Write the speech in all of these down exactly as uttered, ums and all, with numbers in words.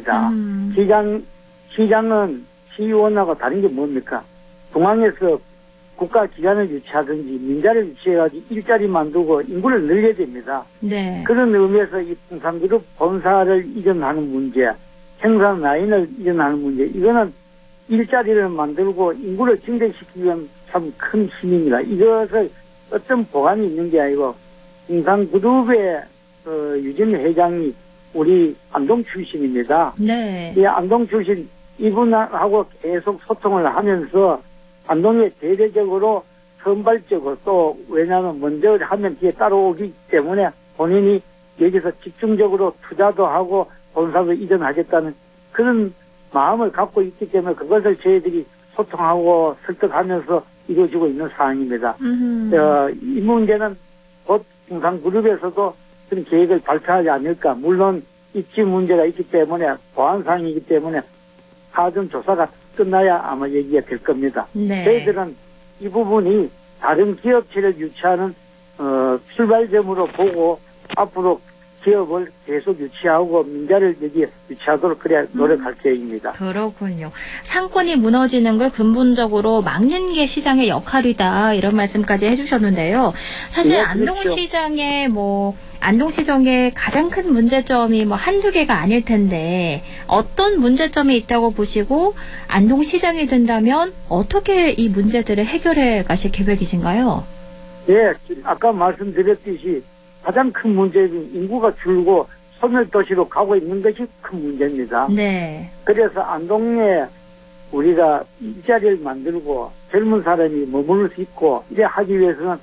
얘기입니다. 음. 시장, 시장은 시의원하고 다른 게 뭡니까? 중앙에서 국가기관을 유치하든지 민자를 유치해가지고 일자리 만들고 인구를 늘려야 됩니다. 네. 그런 의미에서 이 풍산그룹 본사를 이전하는 문제, 생산 라인을 이전하는 문제, 이거는 일자리를 만들고 인구를 증대시키기 위한 참 큰 힘입니다. 이것을 어떤 보관이 있는 게 아니고 풍산그룹의 어, 유진 회장이 우리 안동 출신입니다. 네. 이 안동 출신 이분하고 계속 소통을 하면서 안동에 대대적으로 선발적으로 또 왜냐하면 먼저 하면 뒤에 따라오기 때문에 본인이 여기서 집중적으로 투자도 하고 본사도 이전하겠다는 그런 마음을 갖고 있기 때문에 그것을 저희들이 소통하고 설득하면서 이루어지고 있는 사항입니다. 어, 이 문제는 곧 풍산그룹에서도 그런 계획을 발표하지 않을까. 물론 입지 문제가 있기 때문에 보안사항이기 때문에 사전 조사가 끝나야 아마 얘기가 될 겁니다. 네. 저희들은 이 부분이 다른 기업체를 유치하는 어, 출발점으로 보고 앞으로 기업을 계속 유치하고 민자를 여기에 유치하도록 그래야 노력할 계획입니다. 그렇군요. 상권이 무너지는 걸 근본적으로 막는 게 시장의 역할이다 이런 말씀까지 해주셨는데요. 사실 네, 안동시장의 뭐 안동시정의 가장 큰 문제점이 뭐 한두 개가 아닐 텐데 어떤 문제점이 있다고 보시고 안동시장이 된다면 어떻게 이 문제들을 해결해 가실 계획이신가요? 예, 아까 말씀드렸듯이 가장 큰 문제는 인구가 줄고 소멸도시로 가고 있는 것이 큰 문제입니다. 네. 그래서 안동에 우리가 일자리를 만들고 젊은 사람이 머무를 수 있고 이래 하기 위해서는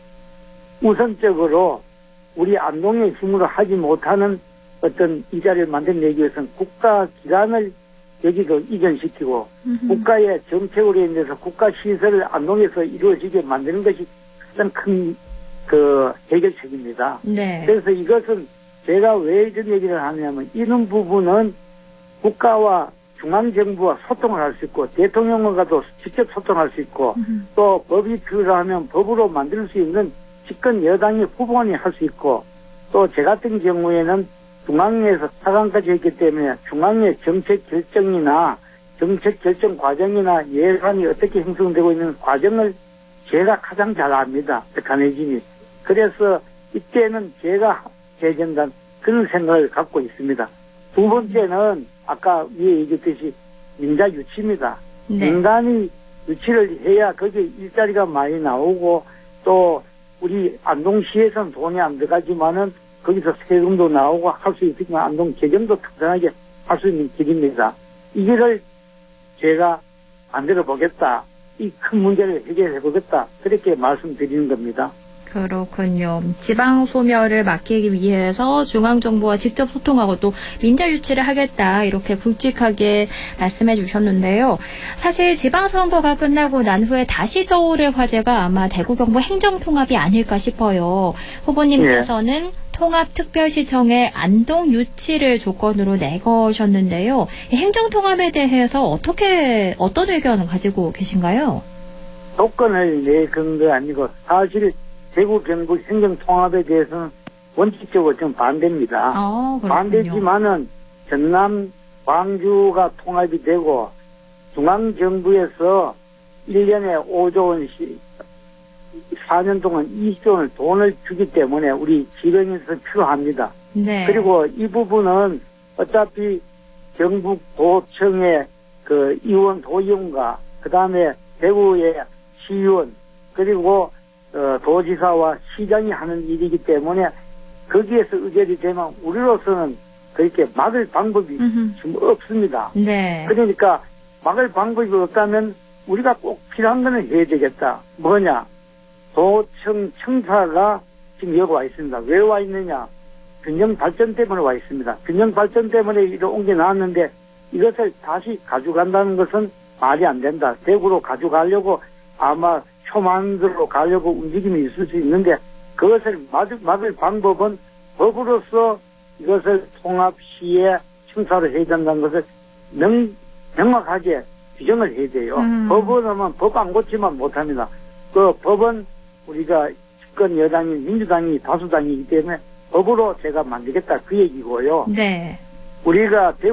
우선적으로 우리 안동의 힘으로 하지 못하는 어떤 일자리를 만들어내기 위해서는 국가기관을 여기도 이전시키고 음흠. 국가의 정책으로 인해서 국가시설을 안동에서 이루어지게 만드는 것이 가장 큰 그 해결책입니다. 네. 그래서 이것은 제가 왜 이런 얘기를 하냐면 이런 부분은 국가와 중앙정부와 소통을 할 수 있고 대통령과도 직접 소통할 수 있고 음흠. 또 법이 필요하면 법으로 만들 수 있는 집권 여당의 후보원이 할 수 있고 또 제 같은 경우에는 중앙에서 차관까지 했기 때문에 중앙의 정책 결정이나 정책 결정 과정이나 예산이 어떻게 형성되고 있는 과정을 제가 가장 잘 압니다. 메커니즘이. 그래서 이때는 제가 해야 된다는 그런 생각을 갖고 있습니다. 두 번째는 아까 위에 얘기했듯이 민자 유치입니다. 네. 민간이 유치를 해야 거기에 일자리가 많이 나오고 또 우리 안동시에서는 돈이 안 들어가지만은 거기서 세금도 나오고 할 수 있으면 안동 재정도 튼튼하게 할 수 있는 길입니다. 이 길을 제가 만들어 보겠다. 이 큰 문제를 해결해 보겠다. 그렇게 말씀드리는 겁니다. 그렇군요. 지방 소멸을 막기 위해서 중앙정부와 직접 소통하고 또 민자 유치를 하겠다 이렇게 굵직하게 말씀해 주셨는데요. 사실 지방선거가 끝나고 난 후에 다시 떠오를 화제가 아마 대구 경북 행정통합이 아닐까 싶어요. 후보님께서는 네. 통합특별시청의 안동 유치를 조건으로 내거셨는데요. 행정통합에 대해서 어떻게 어떤 의견을 가지고 계신가요? 조건을 내건 거 아니고 사실 대구 경북 행정통합에 대해서는 원칙적으로 좀 반대입니다. 아, 반대지만은 전남 광주가 통합이 되고 중앙정부에서 일 년에 오조 원씩 사 년 동안 이십조 원을 돈을 주기 때문에 우리 지방에서 필요합니다. 네. 그리고 이 부분은 어차피 경북도청의 그 의원 도의원과 그 다음에 대구의 시의원 그리고 어, 도지사와 시장이 하는 일이기 때문에 거기에서 의결이 되면 우리로서는 그렇게 막을 방법이 음흠. 지금 없습니다. 네. 그러니까 막을 방법이 없다면 우리가 꼭 필요한 거는 해야 되겠다. 뭐냐? 도청 청사가 지금 여기 와 있습니다. 왜 와 있느냐? 균형 발전 때문에 와 있습니다. 균형 발전 때문에 이렇게 옮겨 나왔는데 이것을 다시 가져간다는 것은 말이 안 된다. 대구로 가져가려고 아마 초만으로 가려고 움직임이 있을 수 있는데 그것을 막을, 막을 방법은 법으로서 이것을 통합시에 청사로 해야 된다는 것을 명, 명확하게 규정을 해야 돼요. 음. 법은 하면 법 안 고치면 못합니다. 그 법은 우리가 집권 여당이 민주당이 다수당이기 때문에 법으로 제가 만들겠다 그 얘기고요. 네. 우리가